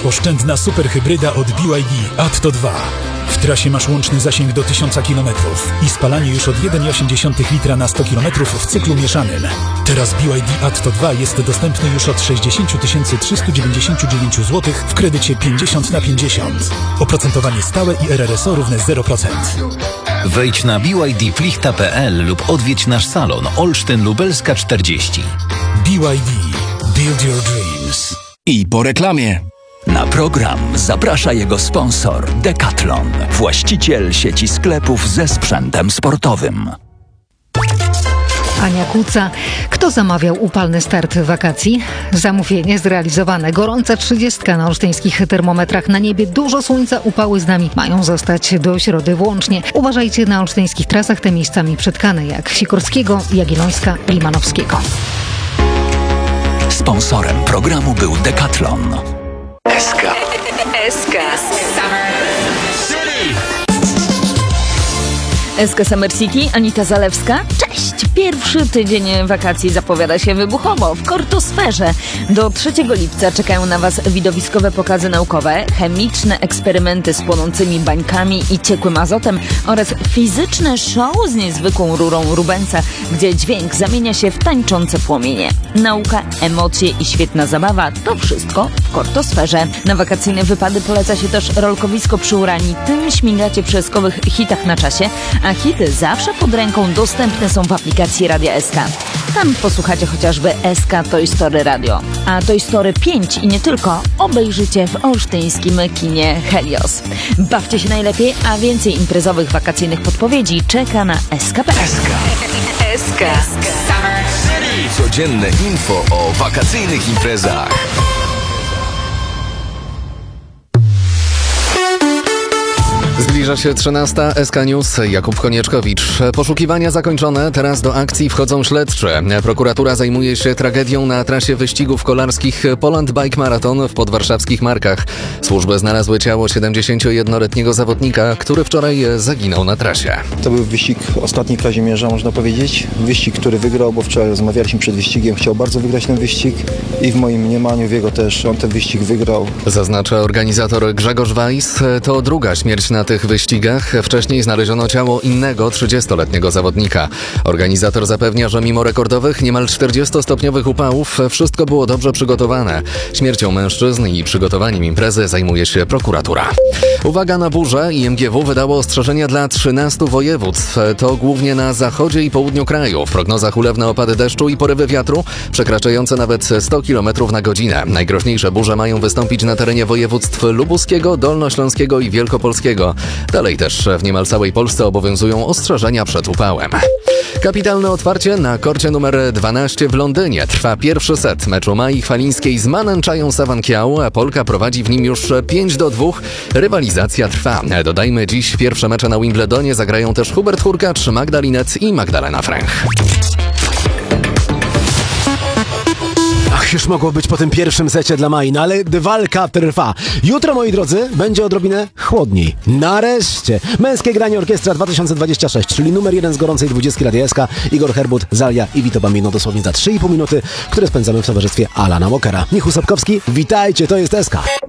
Oszczędna superhybryda od BYD Atto 2. W trasie masz łączny zasięg do 1000 km i spalanie już od 1,8 litra na 100 km w cyklu mieszanym. Teraz BYD Atto 2 jest dostępny już od 60 399 zł w kredycie 50/50. Oprocentowanie stałe i RRSO równe 0%. Wejdź na bydplichta.pl lub odwiedź nasz salon Olsztyn Lubelska 40. BYD. Build your dreams. I po reklamie. Na program zaprasza jego sponsor Decathlon, właściciel sieci sklepów ze sprzętem sportowym. Ania Kuca. Kto zamawiał upalny start wakacji? Zamówienie zrealizowane. Gorąca 30 na olsztyńskich termometrach. Na niebie dużo słońca. Upały z nami mają zostać do środy włącznie. Uważajcie na olsztyńskich trasach te miejscami przetkane jak Sikorskiego, Jagiellońska, Limanowskiego. Sponsorem programu był Decathlon. SK Summer City, Anita Zalewska. Cześć! Pierwszy tydzień wakacji zapowiada się wybuchowo w Kortosferze. Do 3 lipca czekają na Was widowiskowe pokazy naukowe, chemiczne eksperymenty z płonącymi bańkami i ciekłym azotem oraz fizyczne show z niezwykłą rurą Rubensa, gdzie dźwięk zamienia się w tańczące płomienie. Nauka, emocje i świetna zabawa – to wszystko w Kortosferze. Na wakacyjne wypady poleca się też rolkowisko przy Urani. Tym śmigacie przy eskowych hitach na czasie, a hity zawsze pod ręką dostępne są w aplikacji Radia SK. Tam posłuchacie chociażby SK Toy Story Radio. A Toy Story 5 i nie tylko obejrzycie w olsztyńskim kinie Helios. Bawcie się najlepiej, a więcej imprezowych wakacyjnych podpowiedzi czeka na SK.pl. SK. Codzienne info o wakacyjnych imprezach. Zbliża się 13. SK News. Jakub Konieczkowicz. Poszukiwania zakończone. Teraz do akcji wchodzą śledczy. Prokuratura zajmuje się tragedią na trasie wyścigów kolarskich Poland Bike Marathon w podwarszawskich Markach. Służby znalazły ciało 71-letniego zawodnika, który wczoraj zaginął na trasie. To był wyścig ostatni Kazimierza, można powiedzieć. Wyścig, który wygrał, bo wczoraj rozmawialiśmy przed wyścigiem. Chciał bardzo wygrać ten wyścig i w moim mniemaniu, w jego też, on ten wyścig wygrał. Zaznacza organizator Grzegorz Weiss. To druga śmierć na tych wyścigach. Wcześniej znaleziono ciało innego 30-letniego zawodnika. Organizator zapewnia, że mimo rekordowych niemal 40-stopniowych upałów wszystko było dobrze przygotowane. Śmiercią mężczyzn i przygotowaniem imprezy zajmuje się prokuratura. Uwaga na burzę. IMGW wydało ostrzeżenia dla 13 województw. To głównie na zachodzie i południu kraju. W prognozach ulewne opady deszczu i porywy wiatru przekraczające nawet 100 km na godzinę. Najgroźniejsze burze mają wystąpić na terenie województw lubuskiego, dolnośląskiego i wielkopolskiego. Dalej też w niemal całej Polsce obowiązują ostrzeżenia przed upałem. Kapitalne otwarcie na korcie numer 12 w Londynie. Trwa pierwszy set meczu Mai Chwalińskiej z Manęczają Sawankiał. Polka prowadzi w nim już 5-2. Rywalizacja trwa. Dodajmy, dziś pierwsze mecze na Wimbledonie zagrają też Hubert Hurkacz, Magda Linnet i Magdalena Fręch. Już mogło być po tym pierwszym secie dla Mai, no ale walka trwa. Jutro, moi drodzy, będzie odrobinę chłodniej. Nareszcie! Męskie granie Orkiestra 2026, czyli numer 1 z gorącej 20 Radia SK. Igor Herbut, Zalia i Vito Bambino dosłownie za 3,5 minuty, które spędzamy w towarzystwie Alana Walkera. Michał Sapkowski, witajcie, to jest SK.